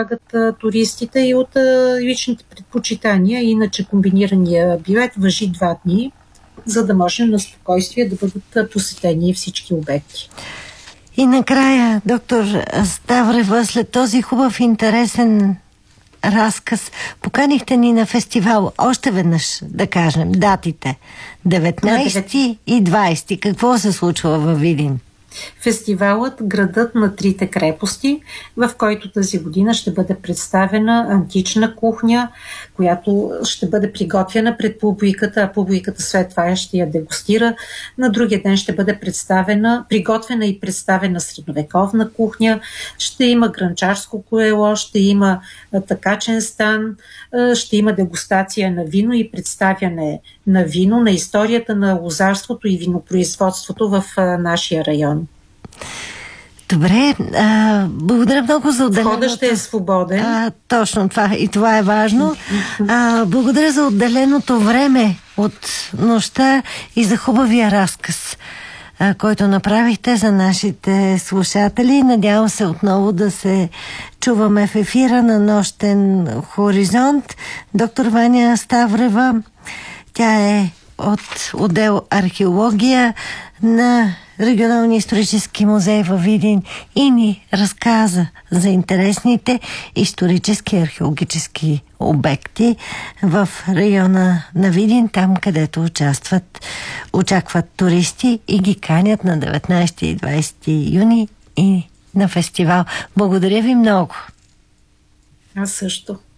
туристите и от личните предпочитания. Иначе комбинирания билет важи 2 дни, за да можем на спокойствие да бъдат посетени всички обекти. И накрая, доктор Ставрева, след този хубав, интересен разказ, поканихте ни на фестивал. Още веднъж да кажем датите. 19 и 20. Какво се случва във Видин? Фестивалът "Градът на трите крепости", в който тази година ще бъде представена антична кухня, която ще бъде приготвена пред публиката, а публиката след това ще я дегустира. На другия ден ще бъде приготвена и представена средновековна кухня, ще има гранчарско колело, ще има такачен стан, ще има дегустация на вино и представяне на вино, на историята на лозарството и винопроизводството в нашия район. Добре, благодаря много за отделеното... Входът ще е свободен. Точно това. И това е важно. Благодаря за отделеното време от нощта и за хубавия разказ, който направихте за нашите слушатели. Надявам се отново да се чуваме в ефира на Нощен хоризонт. Доктор Ваня Ставрева, тя е от отдел археология на Регионалния исторически музей във Видин и ни разказа за интересните исторически и археологически обекти в района на Видин, там където очакват туристи и ги канят на 19 и 20 юни и на фестивал. Благодаря ви много. Аз също.